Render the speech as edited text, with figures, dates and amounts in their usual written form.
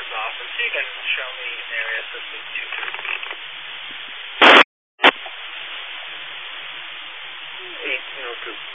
is awesome. So you can show me area system 230. 1802.